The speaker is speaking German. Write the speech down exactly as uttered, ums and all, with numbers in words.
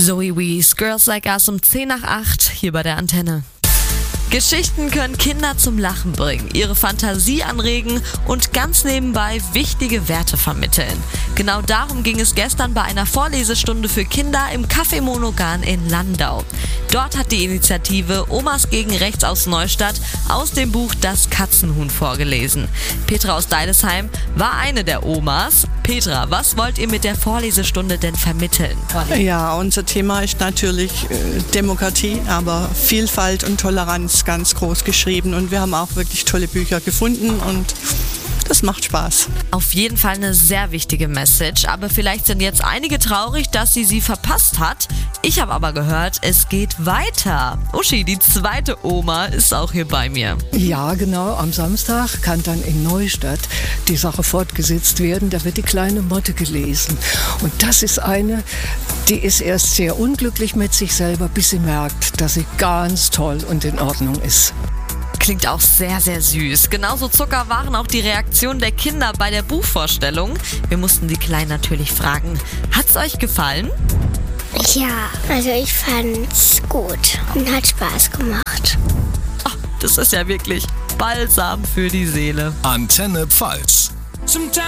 Zoe Wees, Girls Like Us um zehn nach acht hier bei der Antenne. Geschichten können Kinder zum Lachen bringen, ihre Fantasie anregen und ganz nebenbei wichtige Werte vermitteln. Genau darum ging es gestern bei einer Vorlesestunde für Kinder im Café Monogan in Landau. Dort hat die Initiative Omas gegen Rechts aus Neustadt aus dem Buch Das Katzenhuhn vorgelesen. Petra aus Deidesheim war eine der Omas. Petra, was wollt ihr mit der Vorlesestunde denn vermitteln? Ja, unser Thema ist natürlich äh, Demokratie, aber Vielfalt und Toleranz ganz groß geschrieben. Und wir haben auch wirklich tolle Bücher gefunden und das macht Spaß. Auf jeden Fall eine sehr wichtige Message, aber vielleicht sind jetzt einige traurig, dass sie sie verpasst hat. Ich habe aber gehört, es geht weiter. Uschi, die zweite Oma, ist auch hier bei mir. Ja, genau. Am Samstag kann dann in Neustadt die Sache fortgesetzt werden. Da wird die kleine Motte gelesen. Und das ist eine, die ist erst sehr unglücklich mit sich selber, bis sie merkt, dass sie ganz toll und in Ordnung ist. Klingt auch sehr, sehr süß. Genauso Zucker waren auch die Reaktionen der Kinder bei der Buchvorstellung. Wir mussten die Kleinen natürlich fragen, hat's euch gefallen? Ja, also ich fand's gut und hat Spaß gemacht. Ach, das ist ja wirklich Balsam für die Seele. Antenne Pfalz.